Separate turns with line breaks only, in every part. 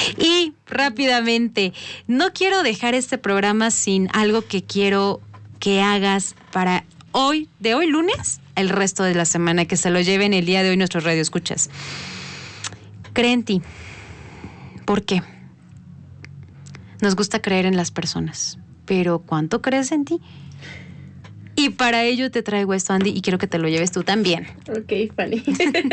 Y rápidamente, no quiero dejar este programa sin algo que quiero que hagas para hoy, de hoy lunes, el resto de la semana, que se lo lleven el día de hoy nuestros radioescuchas. Cree en ti. ¿Por qué? Nos gusta creer en las personas, pero ¿cuánto crees en ti? Y para ello te traigo esto, Andy, y quiero que te lo lleves tú también.
Ok, Fanny.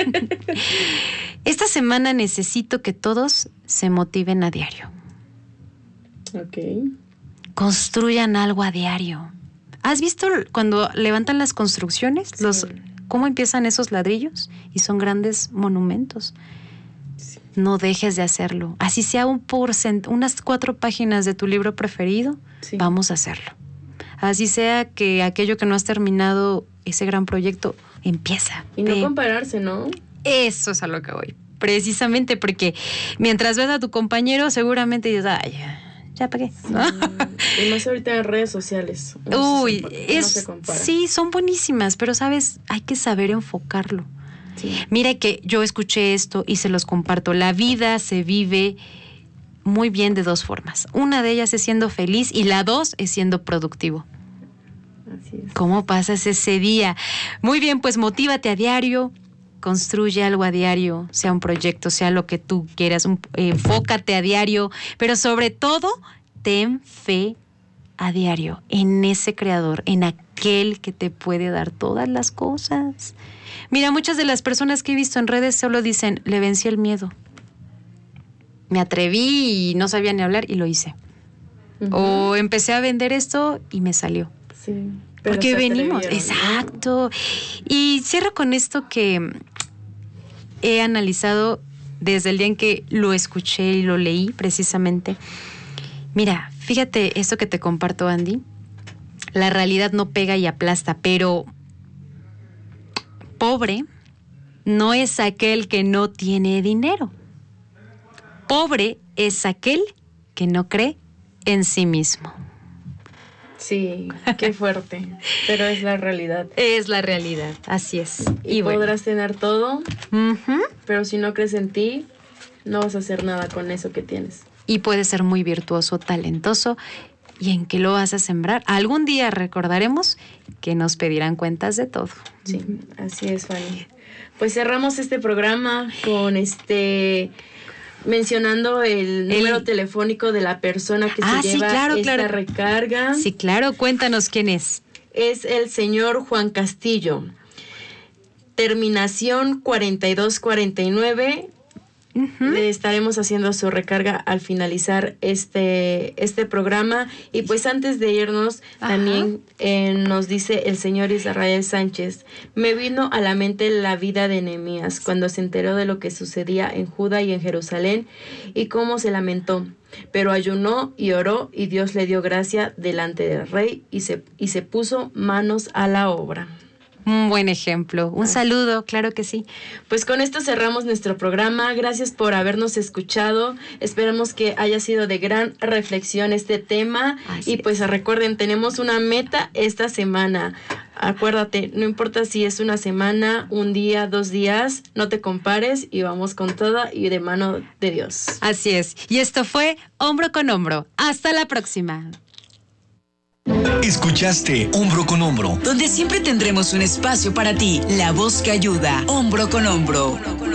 Esta semana necesito que todos se motiven a diario.
Ok.
Construyan algo a diario. ¿Has visto cuando levantan las construcciones?
Sí.
¿Cómo empiezan esos ladrillos? Y son grandes monumentos.
Sí.
No dejes de hacerlo. Así sea unas 4 páginas de tu libro preferido,
Sí.
vamos a hacerlo. Así sea que aquello que no has terminado, ese gran proyecto, empieza.
Y no compararse, ¿no?
Eso es a lo que voy. Precisamente porque mientras ves a tu compañero, seguramente dices, ay, ya pagué. ¿No?
Y más ahorita en redes sociales.
Uy,
no se compara.
sí, son buenísimas, pero sabes, hay que saber enfocarlo.
Sí.
Mira que yo escuché esto y se los comparto. La vida se vive muy bien de 2 formas. Una de ellas es siendo feliz y la 2 es siendo productivo.
Así es.
¿Cómo pasas ese día? Muy bien, pues motívate a diario, construye algo a diario, sea un proyecto, sea lo que tú quieras, enfócate a diario, pero sobre todo, ten fe a diario en ese creador, en aquel que te puede dar todas las cosas. Mira, muchas de las personas que he visto en redes solo dicen, le vencí el miedo. Me atreví y no sabía ni hablar y lo hice.
Uh-huh.
O empecé a vender esto y me salió.
Sí.
Porque venimos,
¿no?
exacto. Y cierro con esto que he analizado desde el día en que lo escuché y lo leí precisamente. Mira, fíjate esto que te comparto, Andy. La realidad no pega y aplasta, pero pobre no es aquel que no tiene dinero. Pobre es aquel que no cree en sí mismo.
Sí, qué fuerte, pero es la realidad.
Es la realidad, así es.
Y podrás tener todo,
uh-huh,
pero si no crees en ti, no vas a hacer nada con eso que tienes.
Y puedes ser muy virtuoso, talentoso, y en qué lo vas a sembrar. Algún día recordaremos que nos pedirán cuentas de todo.
Sí, así es, Fanny. Pues cerramos este programa con mencionando el número telefónico de la persona que se lleva esta recarga.
Sí, claro, cuéntanos quién es.
Es el señor Juan Castillo. Terminación 4249. Uh-huh. Le estaremos haciendo su recarga al finalizar este programa. Y pues antes de irnos, también nos dice el señor Israel Sánchez: me vino a la mente la vida de Nehemías cuando se enteró de lo que sucedía en Judá y en Jerusalén y cómo se lamentó. Pero ayunó y oró y Dios le dio gracia delante del rey y se puso manos a la obra.
Un buen ejemplo. Un saludo, claro que sí.
Pues con esto cerramos nuestro programa. Gracias por habernos escuchado. Esperamos que haya sido de gran reflexión este tema. Así y pues recuerden, tenemos una meta esta semana. Acuérdate, no importa si es una semana, un día, 2 días, no te compares y vamos con toda y de mano de Dios.
Así es. Y esto fue Hombro con Hombro. Hasta la próxima.
Escuchaste Hombro con Hombro,
donde siempre tendremos un espacio para ti, la voz que ayuda, Hombro con Hombro.